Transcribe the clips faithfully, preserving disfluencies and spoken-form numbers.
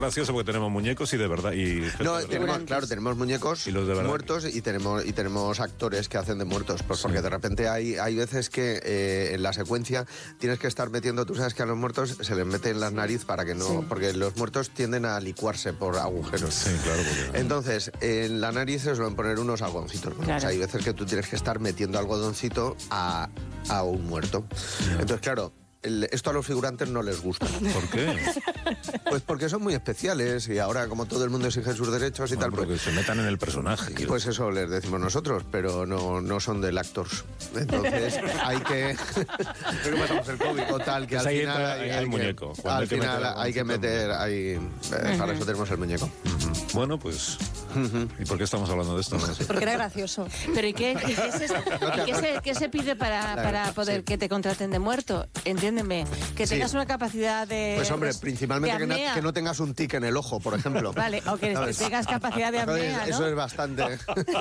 gracioso porque tenemos muñecos y de verdad. Y no, tenemos, claro, tenemos muñecos y los de muertos y tenemos y tenemos actores que hacen de muertos. Pues sí. Porque de repente hay, hay veces que eh, en la secuencia tienes que estar metiendo, tú sabes que a los muertos se les mete en la nariz para que no. Sí. Porque los muertos tienden a licuarse por agujeros. Sí, claro. Porque... Entonces, en la nariz se suelen poner unos algodoncitos. Claro. O sea, hay veces que tú tienes que estar metiendo algodoncito a, a un muerto. Yeah. Entonces, claro. El, esto a los figurantes no les gusta. ¿Por qué? Pues porque son muy especiales y ahora como todo el mundo exige sus derechos y bueno, tal... Porque se metan en el personaje. Pues, pues eso les decimos nosotros, pero no, no son del actors. Entonces hay que... Creo que pasamos el cómico tal que pues al final... Hay, hay, hay el muñeco. Que, al final hay que meter... Hay, eh, uh-huh. Para eso tenemos el muñeco. Uh-huh. Bueno, pues... Uh-huh. ¿Y por qué estamos hablando de esto? No sé. Porque era gracioso. Pero ¿y qué, y qué, se, y qué, se, qué se pide para, para poder sí. que te contraten de muerto? Entiéndeme, que tengas sí. una capacidad de... Pues hombre, principalmente que no, que no tengas un tic en el ojo, por ejemplo. Vale, o que ¿sabes? tengas capacidad de apnea, ¿no? Eso es bastante...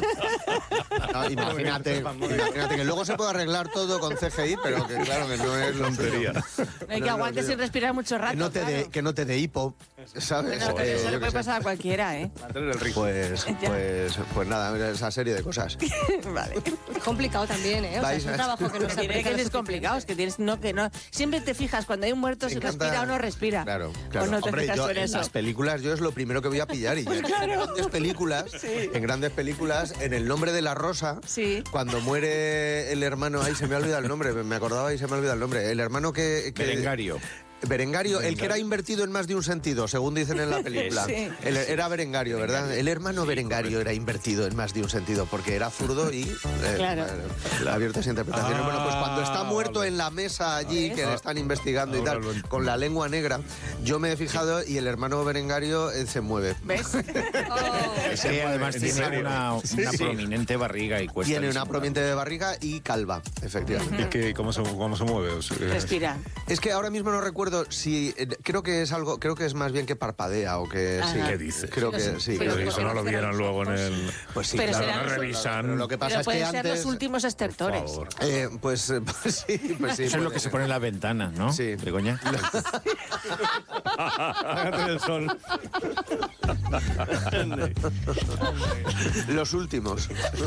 No, imagínate, imagínate que luego se puede arreglar todo con C G I, pero que claro que no es tontería. No hay que aguantes sin respirar mucho rato. Que no te, claro. de, que no te dé hipo, ¿sabes? Bueno, eh, eso le puede pasar a cualquiera, ¿eh? Pues, pues, pues nada, esa serie de cosas. Vale. Es complicado también, ¿eh? O sea, es un trabajo que no se tiene que es complicado, es que tienes no que no. Siempre te fijas cuando hay un muerto si respira o no respira. Claro, claro. O no te Hombre, fijas yo, en en eso. las películas yo es lo primero que voy a pillar y pues yo claro. en grandes películas, sí. en grandes películas, en El nombre de la rosa, sí. cuando muere el hermano, ahí se me ha olvidado el nombre, me acordaba y se me ha olvidado el nombre, el hermano que, que Berengario. Berengario, Berengario, el que era invertido en más de un sentido, según dicen en la película. Sí. El, era Berengario, ¿verdad? Berengario. El hermano sí, Berengario correcto. Era invertido en más de un sentido, porque era zurdo y... Eh, claro. Eh, abiertas interpretaciones. Ah, bueno, pues cuando está muerto en la mesa allí, que le están investigando y tal, con la lengua negra, yo me he fijado y el hermano Berengario eh, se mueve. ¿Ves? Oh. Es que además tiene una, una sí, prominente barriga y cuesta... Tiene una prominente barriga y calva, efectivamente. ¿Y qué, cómo, se, cómo se mueve? Respira. Es que ahora mismo no recuerdo si eh, creo que es algo, creo que es más bien que parpadea o que Ajá. sí. ¿Qué dices? Creo que sí. Pero creo eso no lo vieran luego en el. Pues sí, pero claro, no los, revisan. Pero lo que pasa pero es pueden que ser antes los últimos estertores. Eh, pues, pues sí, pues sí. Eso es lo que se pone en la ventana, ¿no? Sí. Begoña. Hágate el sol. Los últimos.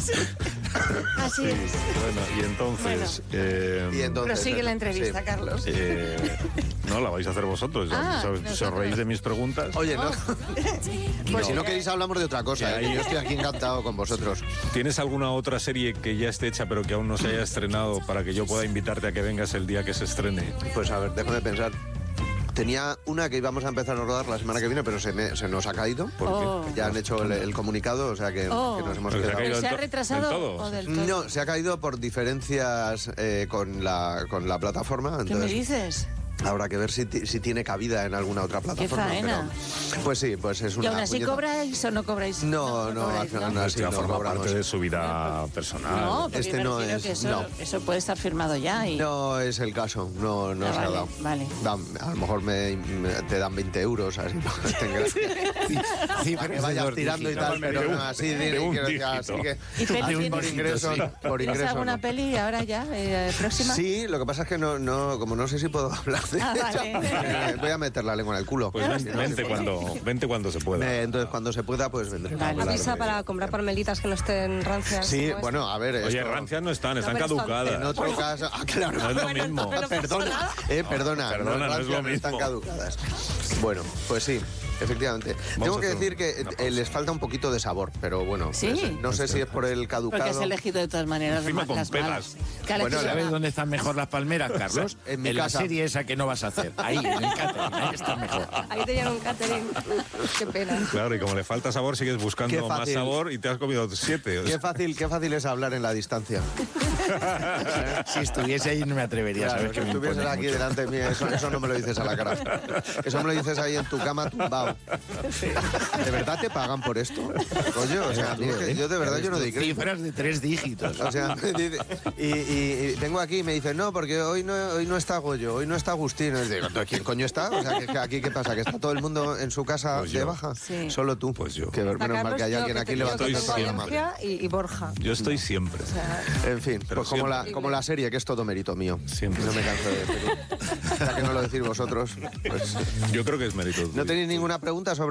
Así es. Bueno, y entonces. Bueno. Eh, y entonces prosigue la entrevista, sí. Carlos. Eh, no, la vais a hacer vosotros. Ah, ¿Se, ¿Se os reís de mis preguntas? Oye, no. Oh. Pues no. Si no queréis hablamos de otra cosa. ¿eh? Yo estoy aquí encantado con vosotros. ¿Tienes alguna otra serie que ya esté hecha pero que aún no se haya estrenado para que yo pueda invitarte a que vengas el día que se estrene? Pues a ver, déjame pensar. Tenía una que íbamos a empezar a rodar la semana que viene, pero se, me, se nos ha caído, porque oh. ya han hecho el, el comunicado, o sea que, oh. que nos hemos ¿Pero quedado... se ha, ¿Se ha retrasado del todo? o del todo? No, se ha caído por diferencias eh, con, la, con la plataforma. Entonces, ¿Qué me dices? Habrá que ver si, si tiene cabida en alguna otra plataforma. ¡Qué faena! Pero, pues sí, pues es una... ¿Y aún así puñeta. cobráis o no cobráis? No, no, cobráis, no, ¿no? no, así ya no forma cobramos. parte de su vida personal. No, porque Este me no refiero es, que eso, no. eso puede estar firmado ya. Y... No es el caso, no, no ah, se vale, ha dado. Vale. Da, a lo mejor me, me, te dan veinte euros, así, no tengas que, sí, para que vayas tirando y tal, pero no, así de, de un que, así que ¿Y peli así tienes? por ingreso, Sí. por ¿Tienes ingreso alguna no. peli ahora ya, eh, próxima? Sí, lo que pasa es que no, no, como no sé si puedo hablar de Ah, ella, vale. voy a meter la lengua en el culo. Pues ven, vente, cuando, vente cuando se pueda. Eh, Entonces, cuando se pueda, pues vendré. Vale. Avisa para comprar palmelitas que no estén rancias. Sí, como bueno, a ver. Oye, esto- rancias no están, están pero están- caducadas. En otro caso. Ah, claro. No es lo Bueno, mismo. pero no pasa Perdona, nada. eh, perdona, Perdona, no es lo rancias están mismo. caducadas. Bueno, pues sí, efectivamente. Tengo a que hacer decir que una eh, pausa. les falta un poquito de sabor, pero bueno, ¿Sí? no sé, no sé si es por el Porque caducado. has elegido de todas maneras Encima las con las pelas. malas. Que Bueno, Alexis- ¿Sabes dónde están mejor las palmeras, Carlos? En mi la casa. serie esa que no vas a hacer. Ahí, en el catering. Ahí está mejor. Ahí te llevan un catering. Qué pena. Claro, y como le falta sabor, sigues Qué buscando más fácil. sabor y te has comido siete. O Qué sea, fácil, qué fácil es hablar en la distancia. Si estuviese ahí no me atrevería, Claro, ¿sabes? que Que me estuvieses impone aquí mucho. delante de mí, eso, eso no me lo dices a la cara. Eso me lo dices ahí en tu cama tumbado. ¿De verdad te pagan por esto? Coño, o sea, a mí es que yo de verdad yo no digo. Cifras de tres dígitos. O sea, dice- y, y, y vengo aquí y me dicen, no, porque hoy no, hoy no está Goyo, hoy no está Agustín. Y digo, ¿quién coño está? O sea, que, que aquí ¿qué pasa? ¿Que está todo el mundo en su casa Pues de yo. baja? Sí. Solo tú. Pues yo. Que menos mal Carlos, que hay yo alguien que aquí te- yo que levantando el Estoy tengo programa. Valencia y, y Borja. yo estoy siempre. O sea, En fin, Pero pues como la, siempre. como la serie, que es todo mérito mío. Siempre. No me canso de decirlo. Ya que no lo decís vosotros, pues... Yo creo que es mérito. ¿No tenéis ninguna pregunta sobre